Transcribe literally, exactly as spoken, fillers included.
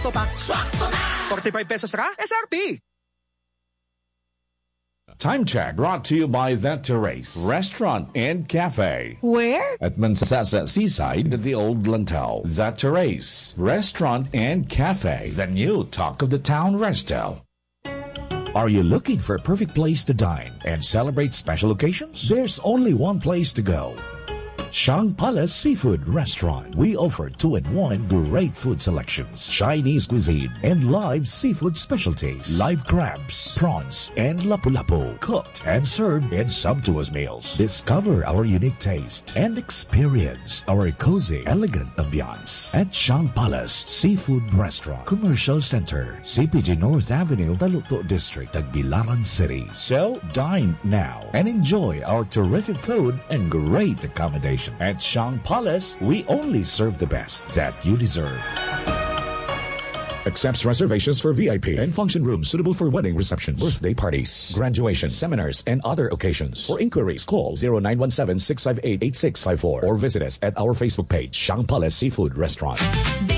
Swakto pa. Swakto na! forty-five pesos ka? S R P. Time check brought to you by The Terrace Restaurant and Cafe. Where? At Mansasa Seaside at the Old Lantau. The Terrace Restaurant and Cafe. The new talk of the town resto. Are you looking for a perfect place to dine and celebrate special occasions? There's only one place to go. Shang Palace Seafood Restaurant. We offer two-in-one great food selections, Chinese cuisine, and live seafood specialties, live crabs, prawns, and lapu-lapu, cooked and served in sumptuous meals. Discover our unique taste and experience our cozy, elegant ambiance at Shang Palace Seafood Restaurant, Commercial Center, C P G North Avenue, Taluto District, Tagbilaran City. So dine now and enjoy our terrific food and great accommodation. At Shang Palace, we only serve the best that you deserve. Accepts reservations for V I P and function rooms suitable for wedding receptions, birthday parties, graduation, seminars, and other occasions. For inquiries, call zero nine one seven, six five eight, eight six five four or visit us at our Facebook page, Shang Palace Seafood Restaurant.